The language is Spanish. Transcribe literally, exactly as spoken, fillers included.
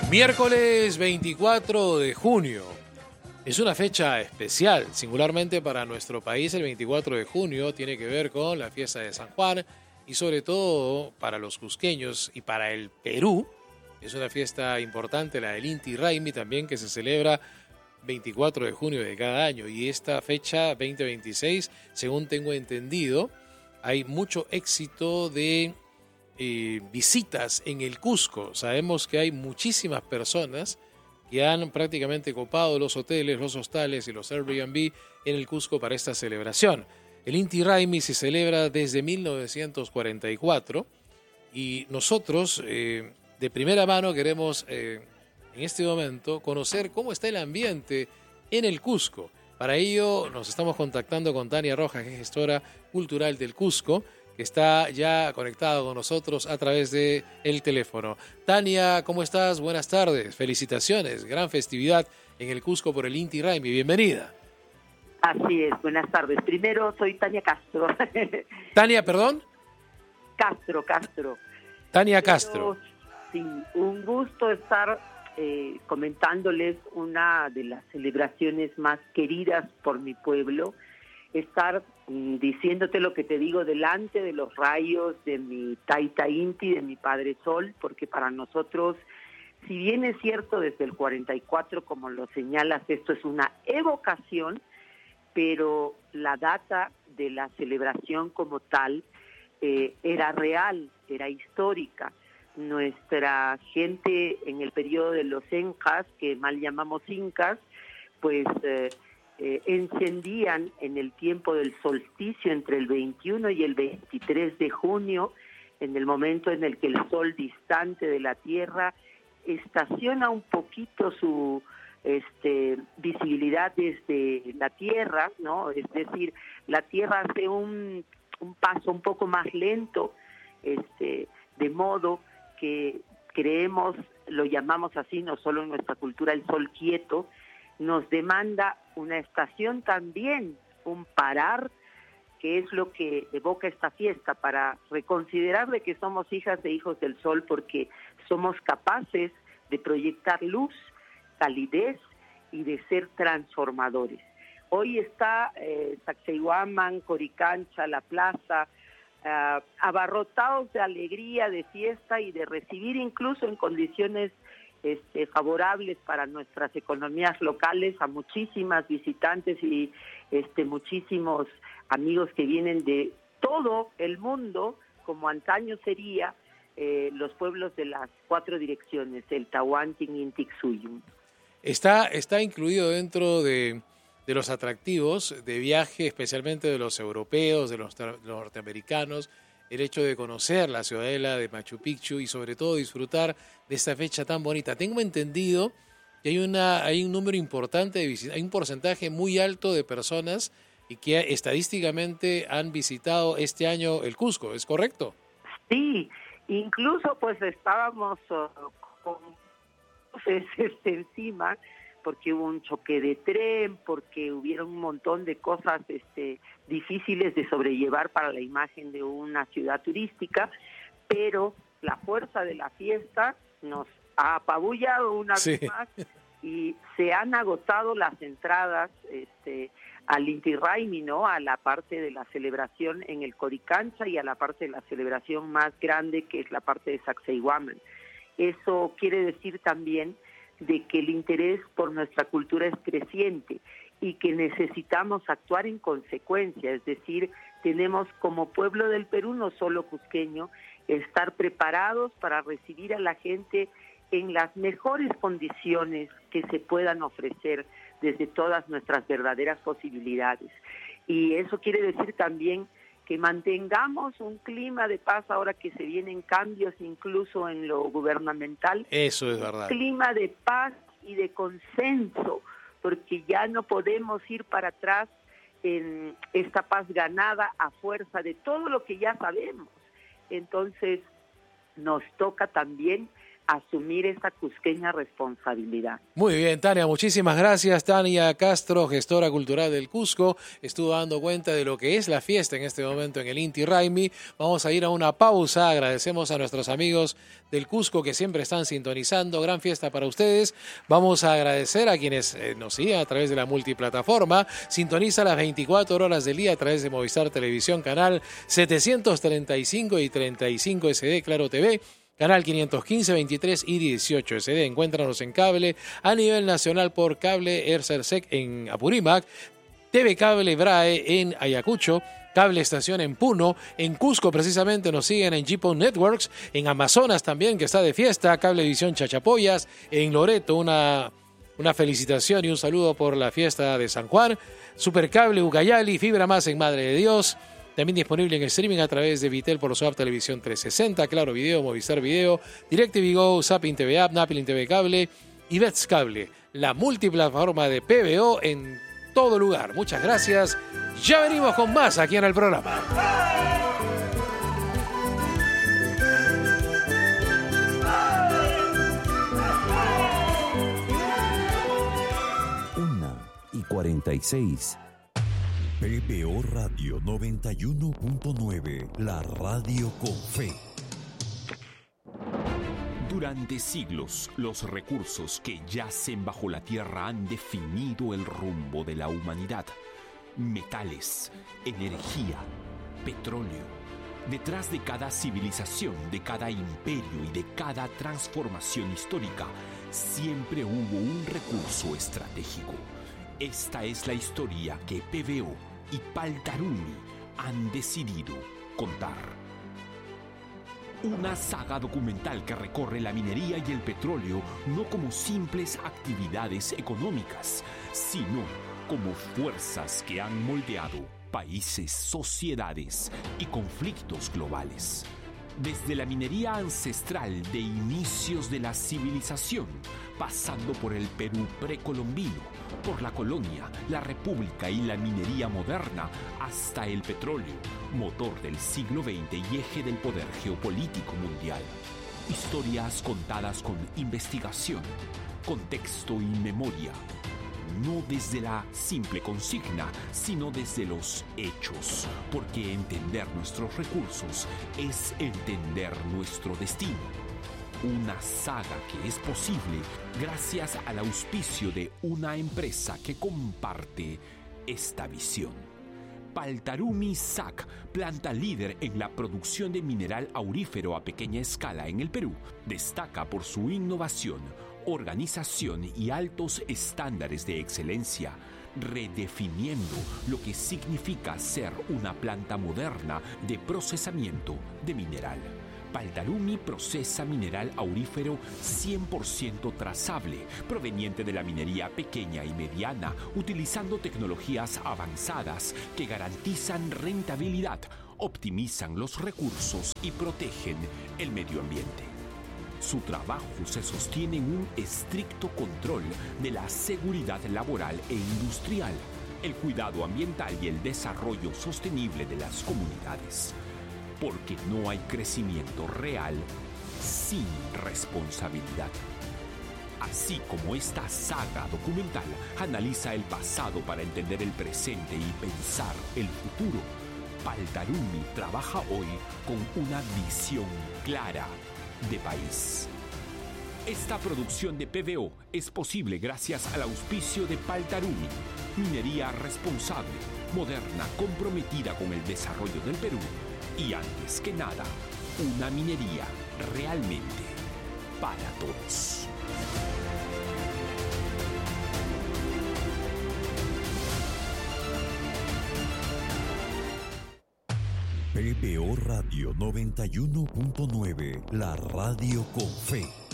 Miércoles veinticuatro de junio. Es una fecha especial, singularmente para nuestro país. El veinticuatro de junio tiene que ver con la fiesta de San Juan y sobre todo para los cusqueños y para el Perú. Es una fiesta importante, la del Inti Raymi también, que se celebra veinticuatro de junio de cada año. Y esta fecha, veinte veintiséis, según tengo entendido, hay mucho éxito de eh, visitas en el Cusco. Sabemos que hay muchísimas personas que han prácticamente copado los hoteles, los hostales y los Airbnb en el Cusco para esta celebración. El Inti Raymi se celebra desde mil novecientos cuarenta y cuatro y nosotros eh, de primera mano queremos eh, en este momento conocer cómo está el ambiente en el Cusco. Para ello nos estamos contactando con Tania Rojas, que es gestora cultural del Cusco, que está ya conectado con nosotros a través de el teléfono. Tania, ¿cómo estás? Buenas tardes, felicitaciones, gran festividad en el Cusco por el Inti Raymi, bienvenida. Así es, buenas tardes. Primero, soy Tania Castro. Tania, perdón. Castro, Castro. Tania Castro. Pero, sí, un gusto estar eh, comentándoles una de las celebraciones más queridas por mi pueblo, estar mm, diciéndote lo que te digo delante de los rayos de mi Taita Inti, de mi Padre Sol, porque para nosotros, si bien es cierto desde el cuarenta y cuatro, como lo señalas, esto es una evocación, pero la data de la celebración como tal eh, era real, era histórica. Nuestra gente en el periodo de los Incas, que mal llamamos Incas, pues eh, eh, encendían en el tiempo del solsticio entre el veintiuno y el veintitrés de junio, en el momento en el que el sol distante de la Tierra estaciona un poquito su este, visibilidad desde la Tierra, ¿no? Es decir, la Tierra hace un, un paso un poco más lento, este, de modo que creemos, lo llamamos así, no solo en nuestra cultura, el sol quieto, nos demanda una estación también, un parar, que es lo que evoca esta fiesta, para reconsiderar de que somos hijas e hijos del sol, porque somos capaces de proyectar luz, calidez y de ser transformadores. Hoy está eh, Sacsayhuaman, Coricancha, la plaza, Uh, abarrotados de alegría, de fiesta y de recibir incluso en condiciones este, favorables para nuestras economías locales a muchísimas visitantes y este, muchísimos amigos que vienen de todo el mundo, como antaño sería eh, los pueblos de las cuatro direcciones, el Tahuantin, Inti, Xuyum. Está, está incluido dentro de... de los atractivos de viaje, especialmente de los europeos, de los, los norteamericanos, el hecho de conocer la ciudadela de Machu Picchu y sobre todo disfrutar de esta fecha tan bonita. Tengo entendido que hay, una, hay un número importante de visitantes, hay un porcentaje muy alto de personas y que estadísticamente han visitado este año el Cusco, ¿es correcto? Sí, incluso pues estábamos uh, con luces este, encima, porque hubo un choque de tren, porque hubieron un montón de cosas este, difíciles de sobrellevar para la imagen de una ciudad turística, pero la fuerza de la fiesta nos ha apabullado una sí. vez más y se han agotado las entradas este, al Inti Raymi, ¿no? A la parte de la celebración en el Coricancha y a la parte de la celebración más grande, que es la parte de Sacsayhuaman. Eso quiere decir también de que el interés por nuestra cultura es creciente y que necesitamos actuar en consecuencia, es decir, tenemos como pueblo del Perú, no solo cusqueño, estar preparados para recibir a la gente en las mejores condiciones que se puedan ofrecer desde todas nuestras verdaderas posibilidades. Y eso quiere decir también que mantengamos un clima de paz ahora que se vienen cambios incluso en lo gubernamental. Eso es verdad. Un clima de paz y de consenso, porque ya no podemos ir para atrás en esta paz ganada a fuerza de todo lo que ya sabemos. Entonces, nos toca también asumir esa cusqueña responsabilidad. Muy bien, Tania, muchísimas gracias. Tania Castro, gestora cultural del Cusco, estuvo dando cuenta de lo que es la fiesta en este momento en el Inti Raymi. Vamos a ir a una pausa. Agradecemos a nuestros amigos del Cusco que siempre están sintonizando. Gran fiesta para ustedes. Vamos a agradecer a quienes eh, nos siguen a través de la multiplataforma. Sintoniza las veinticuatro horas del día a través de Movistar Televisión, canal setecientos treinta y cinco y treinta y cinco S D, Claro T V. Canal quinientos quince, veintitrés y dieciocho S D. Encuéntranos en cable a nivel nacional por Cable Ercersec en Apurímac, T V Cable Brae en Ayacucho, Cable Estación en Puno, en Cusco precisamente nos siguen en G P O N Networks, en Amazonas también que está de fiesta, Cablevisión Chachapoyas, en Loreto una, una felicitación y un saludo por la fiesta de San Juan, Supercable Ucayali, Fibra Más en Madre de Dios. También disponible en streaming a través de Vitel por su app Televisión trescientos sesenta, Claro Video, Movistar Video, DirecTV Go, Zapping T V App, Napilin T V Cable y Bets Cable, la multiplataforma de P B O en todo lugar. Muchas gracias. Ya venimos con más aquí en el programa. Una y cuarenta y seis. P B O Radio noventa y uno punto nueve, la radio con fe. Durante siglos, los recursos que yacen bajo la tierra han definido el rumbo de la humanidad. Metales, energía, petróleo. Detrás de cada civilización, de cada imperio y de cada transformación histórica, siempre hubo un recurso estratégico. Esta es la historia que P B O y Paltarumi han decidido contar. Una saga documental que recorre la minería y el petróleo no como simples actividades económicas, sino como fuerzas que han moldeado países, sociedades y conflictos globales. Desde la minería ancestral de inicios de la civilización, pasando por el Perú precolombino, por la colonia, la república y la minería moderna, hasta el petróleo, motor del siglo veinte y eje del poder geopolítico mundial. Historias contadas con investigación, contexto y memoria. No desde la simple consigna, sino desde los hechos, porque entender nuestros recursos es entender nuestro destino. Una saga que es posible gracias al auspicio de una empresa que comparte esta visión. Paltarumi S A C, planta líder en la producción de mineral aurífero a pequeña escala en el Perú, destaca por su innovación, organización y altos estándares de excelencia, redefiniendo lo que significa ser una planta moderna de procesamiento de mineral. Paltarumi procesa mineral aurífero cien por ciento trazable, proveniente de la minería pequeña y mediana, utilizando tecnologías avanzadas que garantizan rentabilidad, optimizan los recursos y protegen el medio ambiente. Su trabajo se sostiene en un estricto control de la seguridad laboral e industrial, el cuidado ambiental y el desarrollo sostenible de las comunidades. Porque no hay crecimiento real sin responsabilidad. Así como esta saga documental analiza el pasado para entender el presente y pensar el futuro, Paltarumi trabaja hoy con una visión clara de país. Esta producción de P B O es posible gracias al auspicio de Paltarumi, minería responsable, moderna, comprometida con el desarrollo del Perú y, antes que nada, una minería realmente para todos. P B O Radio noventa y uno punto nueve, la radio con fe.